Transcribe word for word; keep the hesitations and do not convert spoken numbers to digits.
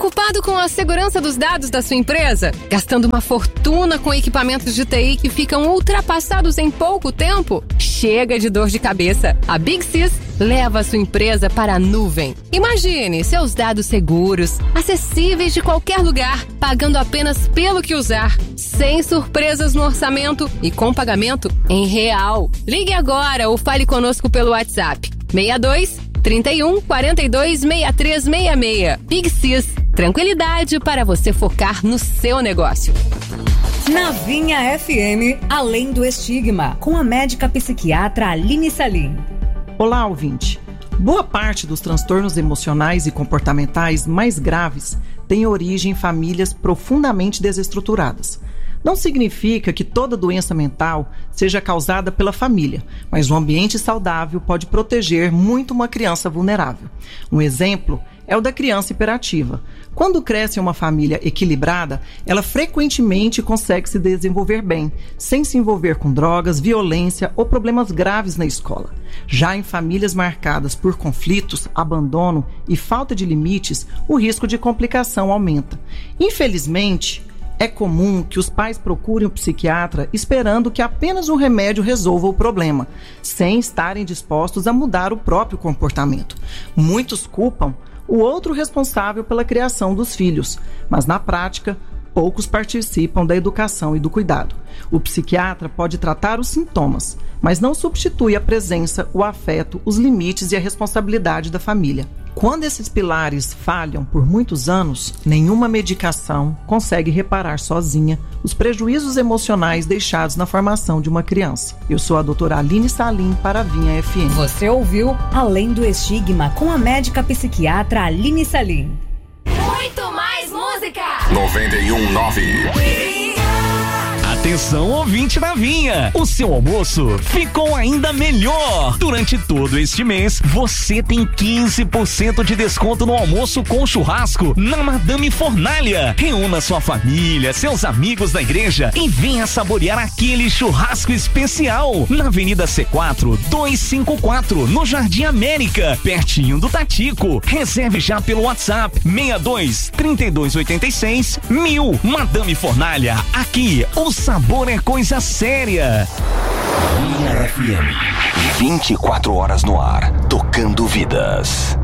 Preocupado com a segurança dos dados da sua empresa? Gastando uma fortuna com equipamentos de T I que ficam ultrapassados em pouco tempo? Chega de dor de cabeça. A Big Sys leva a sua empresa para a nuvem. Imagine seus dados seguros, acessíveis de qualquer lugar, pagando apenas pelo que usar, sem surpresas no orçamento e com pagamento em real. Ligue agora ou fale conosco pelo WhatsApp seis dois, trinta e um, quarenta e dois, sessenta e três sessenta e seis. Big Sys, tranquilidade para você focar no seu negócio. Na Vinha F M, Além do Estigma, com a médica psiquiatra Aline Salim. Olá, ouvinte. Boa parte dos transtornos emocionais e comportamentais mais graves tem origem em famílias profundamente desestruturadas. Não significa que toda doença mental seja causada pela família, mas um ambiente saudável pode proteger muito uma criança vulnerável. Um exemplo é o da criança hiperativa. Quando cresce em uma família equilibrada, ela frequentemente consegue se desenvolver bem, sem se envolver com drogas, violência ou problemas graves na escola. Já em famílias marcadas por conflitos, abandono e falta de limites, o risco de complicação aumenta. Infelizmente, é comum que os pais procurem um psiquiatra esperando que apenas um remédio resolva o problema, sem estarem dispostos a mudar o próprio comportamento. Muitos culpam o outro responsável pela criação dos filhos, mas na prática, poucos participam da educação e do cuidado. O psiquiatra pode tratar os sintomas, mas não substitui a presença, o afeto, os limites e a responsabilidade da família. Quando esses pilares falham por muitos anos, nenhuma medicação consegue reparar sozinha os prejuízos emocionais deixados na formação de uma criança. Eu sou a doutora Aline Salim para a Vinha F M. Você ouviu Além do Estigma com a médica psiquiatra Aline Salim. Muito mais música! noventa e um ponto nove. Atenção, ouvinte da Vinha! O seu almoço ficou ainda melhor! Durante todo este mês, você tem quinze por cento de desconto no almoço com churrasco na Madame Fornalha. Reúna sua família, seus amigos da igreja e venha saborear aquele churrasco especial na Avenida C quatro, duzentos e cinquenta e quatro, no Jardim América, pertinho do Tatico. Reserve já pelo WhatsApp seis dois, trinta e dois, oitenta e seis, mil. Madame Fornalha, aqui o sabor é coisa séria. Vinha F M, vinte e quatro horas no ar, tocando vidas.